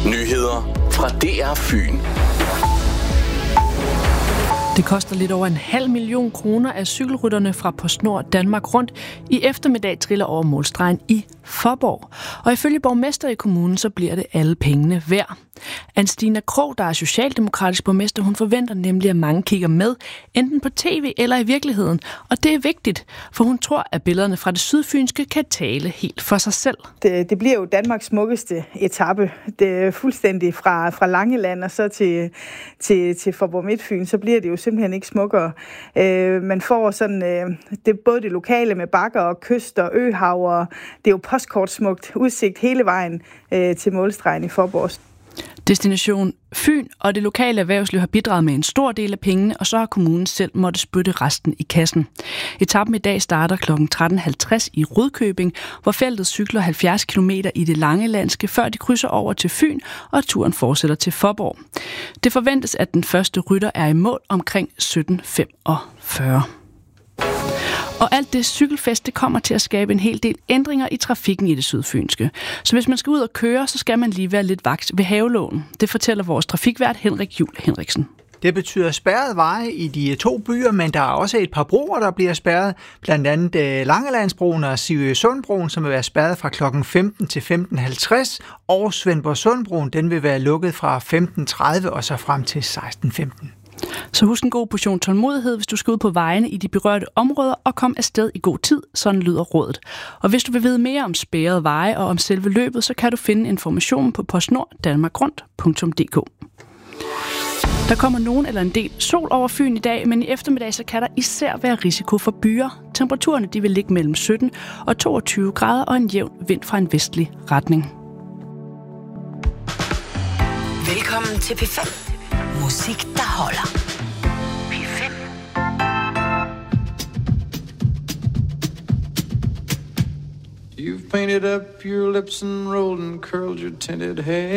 Nyheder fra DR Fyn. Det koster lidt over 500.000 kroner af cykelrytterne fra PostNord Danmark Rundt i eftermiddag triller over målstregen i Faaborg. Og ifølge borgmester i kommunen, så bliver det alle pengene værd. Anstina Krog, der er socialdemokratisk borgmester, hun forventer nemlig, at mange kigger med, enten på tv eller i virkeligheden. Og det er vigtigt, for hun tror, at billederne fra det sydfynske kan tale helt for sig selv. Det bliver jo Danmarks smukkeste etape. Det er fuldstændig fra Langeland og så til Faaborg Midtfyn, så bliver det jo simpelthen ikke smukkere. Man får sådan, det både det lokale med bakker og kyst og øhav, og det er jo postkortsmukt udsigt hele vejen til målstregen i Faaborg. Destination Fyn og det lokale erhvervsliv har bidraget med en stor del af pengene, og så har kommunen selv måtte spytte resten i kassen. Etappen i dag starter kl. 13.50 i Rudkøbing, hvor feltet cykler 70 km i det langelandske, før de krydser over til Fyn, og turen fortsætter til Faaborg. Det forventes, at den første rytter er i mål omkring 17.45. Og alt det cykelfest, det kommer til at skabe en hel del ændringer i trafikken i det sydfynske. Så hvis man skal ud og køre, så skal man lige være lidt vagt ved havelågen. Det fortæller vores trafikvært Henrik Juhl Henriksen. Det betyder spærrede veje i de to byer, men der er også et par broer, der bliver spærret. Blandt andet Langelandsbroen og Sivøsundbroen, som vil være spærret fra kl. 15 til 15.50. Og Svendborgsundbroen, den vil være lukket fra 15.30 og så frem til 16.15. Så husk en god portion tålmodighed, hvis du skal ud på vejene i de berørte områder, og kom afsted i god tid, sådan lyder rådet. Og hvis du vil vide mere om spærrede veje og om selve løbet, så kan du finde informationen på postnorddanmarkrundt.dk. Der kommer nogen eller en del sol over Fyn i dag, men i eftermiddag så kan der især være risiko for byger. Temperaturerne de vil ligge mellem 17 og 22 grader og en jævn vind fra en vestlig retning. Velkommen til P5. Musik, der holder. P5. You've painted up your lips and rolled and curled your tinted hair.